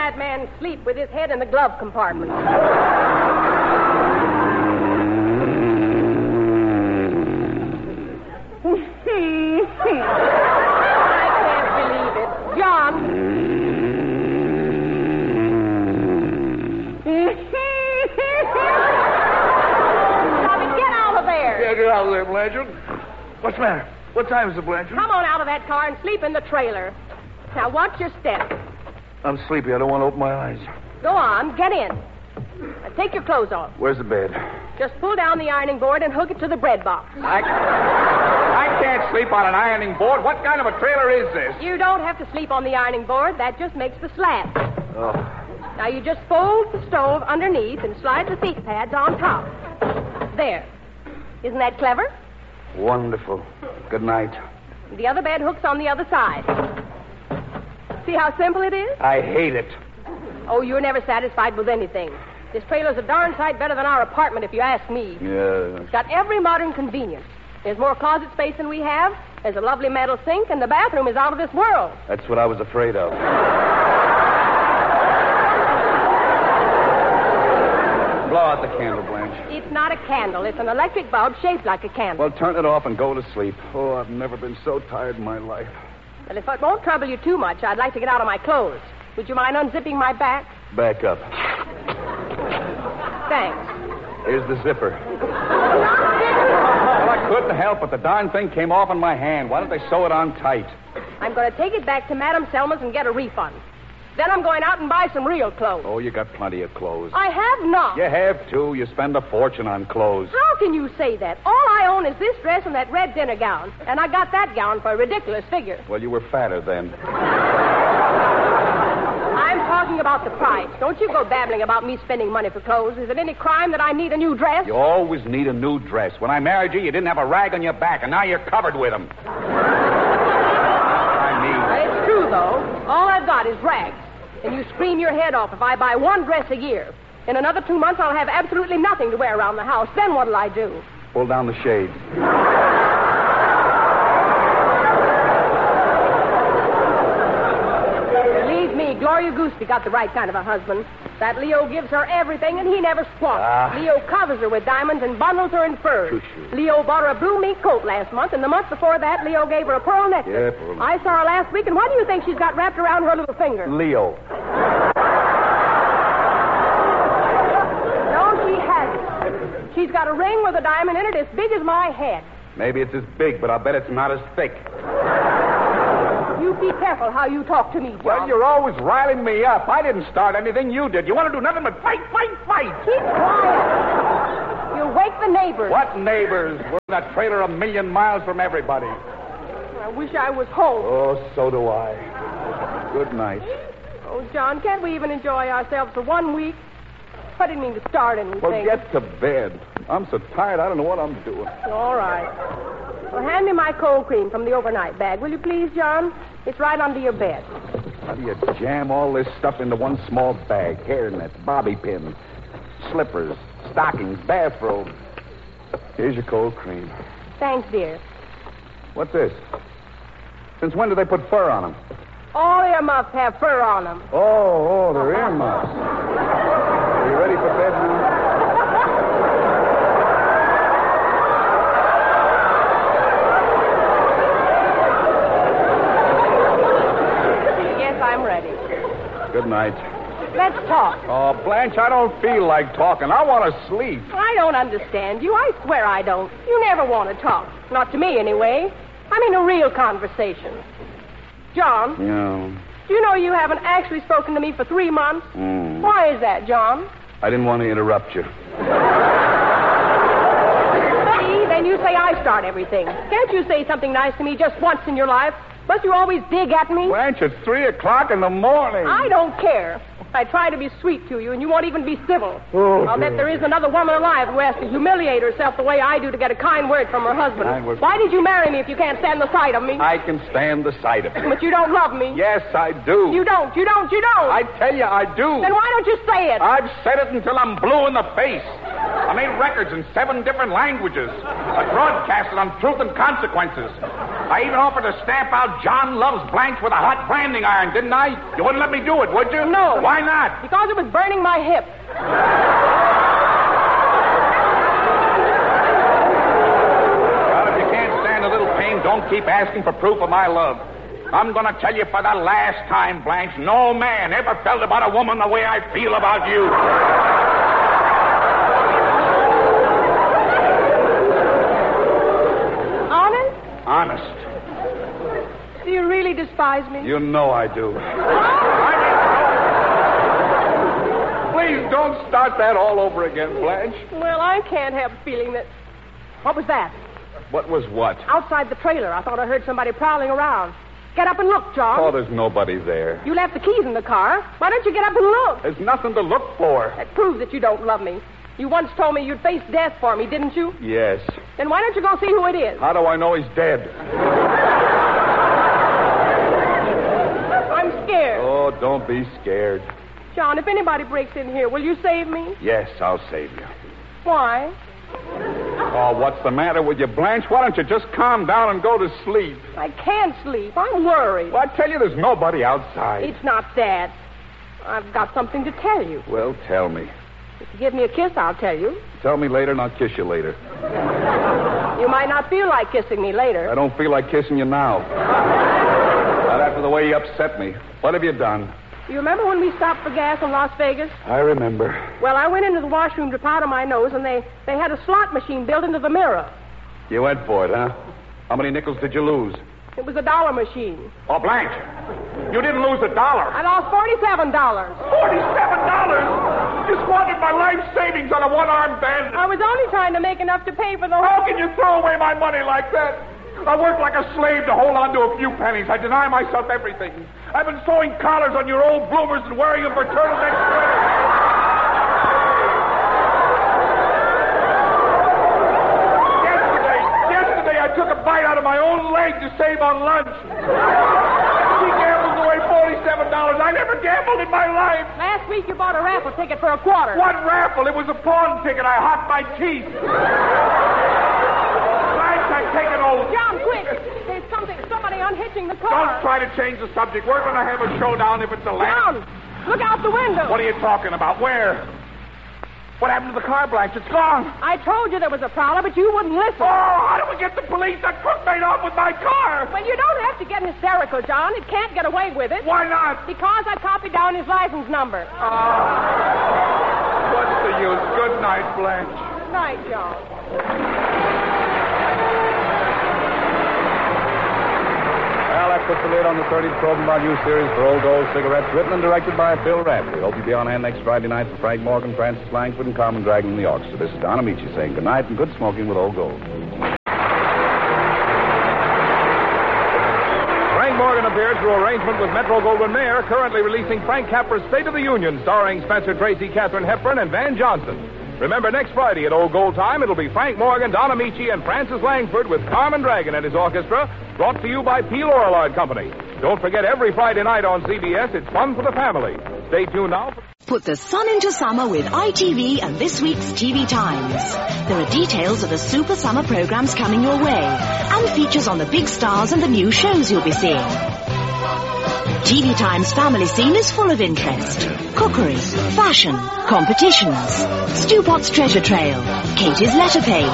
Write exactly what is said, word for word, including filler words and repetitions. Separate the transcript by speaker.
Speaker 1: that man sleep with his head in the glove compartment. I can't believe it. John. Stop it. Get out of there.
Speaker 2: Yeah, get out of there, Blanchard. What's the matter? What time is it, Blanchard?
Speaker 1: Come on out of that car and sleep in the trailer. Now, watch your step.
Speaker 2: I'm sleepy. I don't want to open my eyes.
Speaker 1: Go on. Get in. Now, take your clothes off.
Speaker 2: Where's the bed?
Speaker 1: Just pull down the ironing board and hook it to the bread box.
Speaker 3: I, I can't sleep on an ironing board. What kind of a trailer is this?
Speaker 1: You don't have to sleep on the ironing board. That just makes the slab.
Speaker 2: Oh.
Speaker 1: Now, you just fold the stove underneath and slide the seat pads on top. There. Isn't that clever?
Speaker 2: Wonderful. Good night.
Speaker 1: The other bed hooks on the other side. See how simple it is?
Speaker 2: I hate it.
Speaker 1: Oh, you're never satisfied with anything. This trailer's a darn sight better than our apartment, if you ask me.
Speaker 2: Yeah.
Speaker 1: It's got every modern convenience. There's more closet space than we have. There's a lovely metal sink, and the bathroom is out of this world.
Speaker 2: That's what I was afraid of. Blow out the candle, Blanche.
Speaker 1: It's not a candle. It's an electric bulb shaped like a candle.
Speaker 2: Well, turn it off and go to sleep. Oh, I've never been so tired in my life.
Speaker 1: Well, if it won't trouble you too much, I'd like to get out of my clothes. Would you mind unzipping my back?
Speaker 2: Back up.
Speaker 1: Thanks.
Speaker 2: Here's the zipper.
Speaker 3: Well, I couldn't help it. The darn thing came off in my hand. Why don't they sew it on tight?
Speaker 1: I'm going to take it back to Madame Selma's and get a refund. Then I'm going out and buy some real clothes.
Speaker 3: Oh, you got plenty of clothes.
Speaker 1: I have not.
Speaker 3: You have, too. You spend a fortune on clothes.
Speaker 1: How can you say that? All I own is this dress and that red dinner gown. And I got that gown for a ridiculous figure.
Speaker 3: Well, you were fatter then.
Speaker 1: I'm talking about the price. Don't you go babbling about me spending money for clothes. Is it any crime that I need a new dress?
Speaker 3: You always need a new dress. When I married you, you didn't have a rag on your back, and now you're covered with them. I mean...
Speaker 1: It's true, though. All I've got is rags. And you scream your head off if I buy one dress a year. In another two months, I'll have absolutely nothing to wear around the house. Then what'll I do?
Speaker 2: Pull down the shades.
Speaker 1: Believe me, Gloria Gooseby got the right kind of a husband. That Leo gives her everything, and he never squawks.
Speaker 2: Ah.
Speaker 1: Leo covers her with diamonds and bundles her in furs.
Speaker 2: Shoo-shoo.
Speaker 1: Leo bought her a blue mink coat last month, and the month before that, Leo gave her a pearl necklace.
Speaker 2: Yeah, pearl.
Speaker 1: I saw her last week, and what do you think she's got wrapped around her little finger?
Speaker 2: Leo.
Speaker 1: No, she hasn't. She's got a ring with a diamond in it as big as my head.
Speaker 3: Maybe it's as big, but I'll bet it's not as thick.
Speaker 1: You be careful how you talk to me, John.
Speaker 3: Well, you're always riling me up. I didn't start anything. You did. You want to do nothing but fight, fight, fight.
Speaker 1: Keep quiet. You'll wake the neighbors.
Speaker 3: What neighbors? We're in a trailer a million miles from everybody.
Speaker 1: I wish I was home.
Speaker 2: Oh, so do I. Good night.
Speaker 1: Oh, John, can't we even enjoy ourselves for one week? I didn't mean to start anything.
Speaker 3: Well, get to bed. I'm so tired, I don't know what I'm doing.
Speaker 1: All right. Well, hand me my cold cream from the overnight bag, will you please, John? It's right under your bed.
Speaker 3: How do you jam all this stuff into one small bag? Hairnet, bobby pin, slippers, stockings, bathrobe.
Speaker 2: Here's your cold cream.
Speaker 1: Thanks, dear.
Speaker 3: What's this? Since when do they put fur on them?
Speaker 1: All earmuffs have fur on them.
Speaker 3: Oh, oh, they're earmuffs. Are you ready for bed now?
Speaker 1: Yes, I'm ready.
Speaker 3: Good night.
Speaker 1: Let's talk.
Speaker 3: Oh, Blanche, I don't feel like talking. I want to sleep.
Speaker 1: I don't understand you. I swear I don't. You never want to talk. Not to me, anyway. I mean a real conversation. John,
Speaker 2: Yeah.
Speaker 1: do you know you haven't actually spoken to me for three months?
Speaker 2: Mm.
Speaker 1: Why is that, John?
Speaker 2: I didn't want to interrupt you.
Speaker 1: See, then you say I start everything. Can't you say something nice to me just once in your life? Must you always dig at me?
Speaker 3: Blanche, it's three o'clock in the morning.
Speaker 1: I don't care. I try to be sweet to you, and you won't even be civil.
Speaker 2: Oh,
Speaker 1: I'll bet there is another woman alive who has to humiliate herself the way I do to get a kind word from her husband.
Speaker 3: Kind word.
Speaker 1: Why did you marry me if you can't stand the sight of me?
Speaker 3: I can stand the sight of it.
Speaker 1: But you don't love me.
Speaker 3: Yes, I do.
Speaker 1: You don't, you don't, you don't.
Speaker 3: I tell you, I do.
Speaker 1: Then why don't you say it?
Speaker 3: I've said it until I'm blue in the face. I made records in seven different languages. I broadcasted on Truth and Consequences. I even offered to stamp out John Loves Blanche with a hot branding iron, didn't I? You wouldn't let me do it, would you?
Speaker 1: No.
Speaker 3: Why not?
Speaker 1: Because it was burning my hip.
Speaker 3: Well, if you can't stand a little pain, don't keep asking for proof of my love. I'm going to tell you for the last time, Blanche, no man ever felt about a woman the way I feel about you.
Speaker 1: Honest?
Speaker 3: Honest.
Speaker 1: Do you really despise me?
Speaker 3: You know I do. Please don't start that all over again, Blanche.
Speaker 1: Well, I can't help feeling that... What was that?
Speaker 3: What was what?
Speaker 1: Outside the trailer. I thought I heard somebody prowling around. Get up and look, John.
Speaker 3: Oh, there's nobody there.
Speaker 1: You left the keys in the car. Why don't you get up and look?
Speaker 3: There's nothing to look for.
Speaker 1: That proves that you don't love me. You once told me you'd face death for me, didn't you?
Speaker 3: Yes.
Speaker 1: Then why don't you go see who it is?
Speaker 3: How do I know he's dead?
Speaker 1: I'm scared.
Speaker 3: Oh, don't be scared.
Speaker 1: John, if anybody breaks in here, will you save me?
Speaker 3: Yes, I'll save you.
Speaker 1: Why?
Speaker 3: Oh, what's the matter with you, Blanche? Why don't you just calm down and go to sleep?
Speaker 1: I can't sleep. I'm worried.
Speaker 3: Well, I tell you, there's nobody outside.
Speaker 1: It's not Dad. I've got something to tell you.
Speaker 3: Well, tell me.
Speaker 1: If you give me a kiss, I'll tell you.
Speaker 3: Tell me later and I'll kiss you later.
Speaker 1: You might not feel like kissing me later.
Speaker 3: I don't feel like kissing you now. Not after the way you upset me. What have you done?
Speaker 1: You remember when we stopped for gas in Las Vegas?
Speaker 3: I remember.
Speaker 1: Well, I went into the washroom to powder my nose, and they, they had a slot machine built into the mirror.
Speaker 3: You went for it, huh? How many nickels did you lose?
Speaker 1: It was a dollar machine.
Speaker 3: Oh, Blanche, you didn't lose a dollar.
Speaker 1: I lost forty-seven dollars.
Speaker 3: forty-seven dollars? You squandered my life savings on a one-armed bandit.
Speaker 1: I was only trying to make enough to pay for the whole...
Speaker 3: How can you throw away my money like that? I worked like a slave to hold on to a few pennies. I deny myself everything. I've been sewing collars on your old bloomers and wearing them for turtleneck sweaters. yesterday, yesterday I took a bite out of my own leg to save on lunch. She gambled away forty-seven dollars. I never gambled in my life.
Speaker 1: Last week you bought a raffle ticket for a quarter.
Speaker 3: What raffle? It was a pawn ticket. I hocked my teeth. Take it over.
Speaker 1: John, quick! There's something, somebody unhitching the car.
Speaker 3: Don't try to change the subject. We're going to have a showdown if it's a lamp.
Speaker 1: John, look out the window.
Speaker 3: What are you talking about? Where? What happened to the car, Blanche? It's gone.
Speaker 1: I told you there was a prowler, but you wouldn't listen.
Speaker 3: Oh, how do we get the police? That crook made off with my car.
Speaker 1: Well, you don't have to get hysterical, John. It can't get away with it.
Speaker 3: Why not?
Speaker 1: Because I copied down his license number.
Speaker 3: Oh. What's the use? Good night, Blanche.
Speaker 1: Good night, John.
Speaker 4: Well, that puts the lid on the thirtieth program of our new series for Old Gold Cigarettes, written and directed by Bill Radley. Hope you'll be on hand next Friday night for Frank Morgan, Francis Langford, and Carmen Dragon in the orchestra. This is Don Amici saying good night and good smoking with Old Gold.
Speaker 5: Frank Morgan appeared through arrangement with Metro-Goldwyn-Mayer, currently releasing Frank Capra's State of the Union, starring Spencer Tracy, Katharine Hepburn, and Van Johnson. Remember, next Friday at Old Gold time, it'll be Frank Morgan, Don Amici, and Francis Langford with Carmen Dragon and his orchestra, brought to you by P. Lorillard Company. Don't forget, every Friday night on C B S, it's fun for the family. Stay tuned now.
Speaker 6: Put the sun into summer with I T V and this week's T V Times. There are details of the super summer programs coming your way, and features on the big stars and the new shows you'll be seeing. T V Times family scene is full of interest. Cookery, fashion, competitions, Stewpot's treasure trail, Katie's letter page,